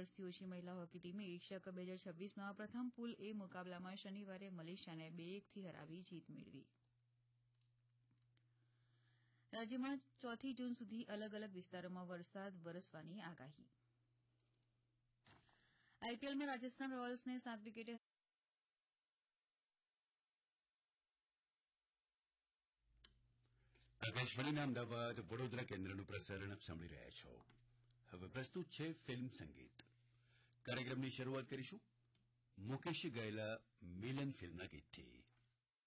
વર્ષથી ઓછી મહિલા હોકી ટીમે એશિયા કપ 2026માં પ્રથમ પૂલ એ મુકાબલામાં શનિવારે મલેશિયાને 2-1થી હરાવી જીત મેળવી. રાજ્યમાં 4 જૂન સુધી અલગ અલગ વિસ્તારોમાં વરસાદ વરસવાની આગાહી. આઈપીએલમાં રાજસ્થાન રોયલ્સને 7 વિકેટે આકાશવાણીના અમદાવાદ વડોદરા કેન્દ્રનું પ્રસારણ આપ સાંભળી રહ્યા છો. હવે પ્રસ્તુત છે ફિલ્મ સંગીત. કાર્યક્રમની શરૂઆત કરીશું મુકેશે ગાયેલા મિલન ફિલ્મના ગીતથી.